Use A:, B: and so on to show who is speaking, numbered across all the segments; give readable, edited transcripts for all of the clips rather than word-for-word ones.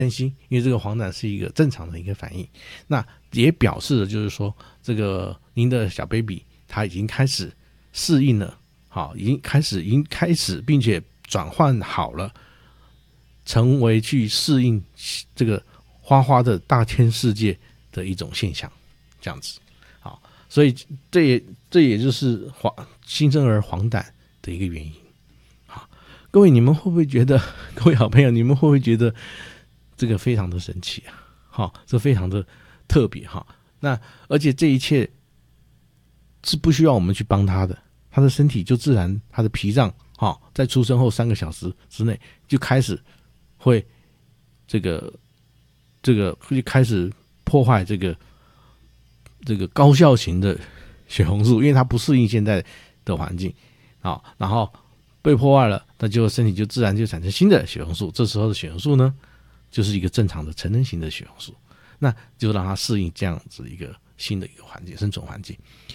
A: 心，因为这个黄疸是一个正常的一个反应。那也表示了就是说，这个您的小 baby 他已经开始适应了，好，已经开始，并且转换好了，成为去适应这个花花的大千世界的一种现象，这样子。好，所以这也就是新生儿黄疸的一个原因。好，各位你们会不会觉得，各位好朋友，你们会不会觉得这个非常的神奇啊？好，这非常的特别哈。那而且这一切是不需要我们去帮他的，他的身体就自然，他的脾脏在出生后3个小时之内就开始会这个会开始破坏这个高效型的血红素，因为它不适应现在的环境然后被破坏了，那就身体就自然就产生新的血红素，这时候的血红素呢就是一个正常的成人型的血红素，那就让它适应这样子一个新的一个环境，生存环境。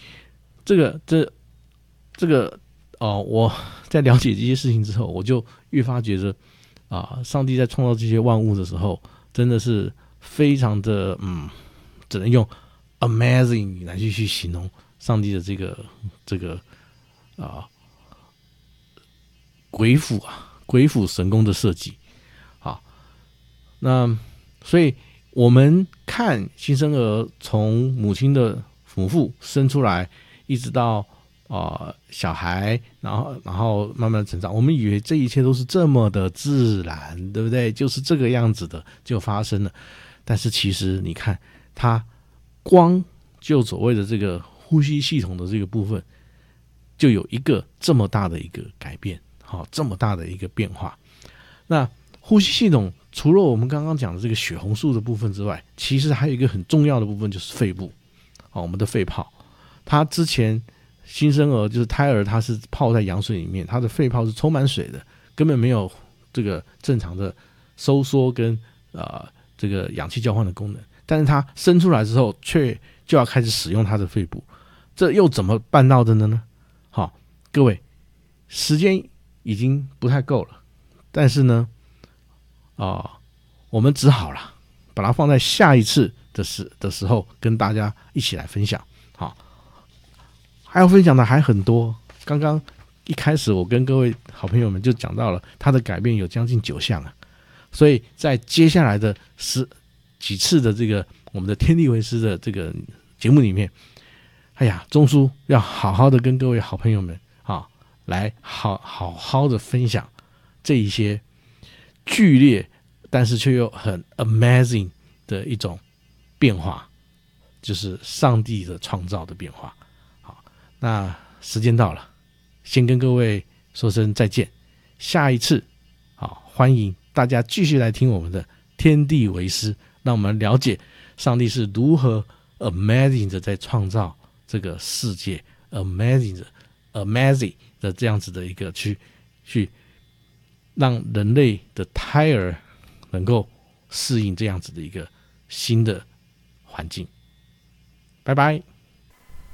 A: 我在了解这些事情之后，我就越发觉得上帝在创造这些万物的时候，真的是非常的只能用 amazing 来去形容上帝的这个鬼斧神工的设计。好，那所以我们看新生儿从母亲的母腹生出来，一直到小孩，然后慢慢成长，我们以为这一切都是这么的自然，对不对？就是这个样子的就发生了。但是其实你看，它光就所谓的这个呼吸系统的这个部分，就有一个这么大的一个改变，这么大的一个变化。那呼吸系统除了我们刚刚讲的这个血红素的部分之外，其实还有一个很重要的部分，就是肺部，我们的肺泡。它之前新生儿就是胎儿，它是泡在羊水里面，它的肺泡是充满水的，根本没有这个正常的收缩跟这个氧气交换的功能。但是它生出来之后，却就要开始使用它的肺部，这又怎么办到的呢？好，各位，时间已经不太够了，但是呢，我们只好了，把它放在下一次的时候跟大家一起来分享。好，还要分享的还很多。刚刚一开始我跟各位好朋友们就讲到了，它的改变有将近9项啊，所以在接下来的几次的这个我们的天地为师的这个节目里面，钟叔要好好的跟各位好朋友们来好好的分享这一些剧烈但是却又很 amazing 的一种变化，就是上帝的创造的变化。好，那时间到了，先跟各位说声再见，下一次欢迎大家继续来听我们的天地为师，让我们了解上帝是如何 amazing 的在创造这个世界， amazing 的这样子的一个去让人类的胎儿能够适应这样子的一个新的环境。拜拜。